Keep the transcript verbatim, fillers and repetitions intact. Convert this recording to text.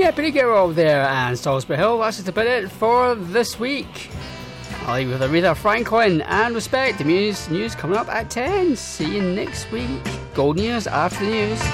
Yeah, pretty good all there, and Salisbury Hill. That's just about it for this week. I'll leave you with Aretha Franklin and Respect. The news, news coming up at ten. See you next week. Gold news after the news.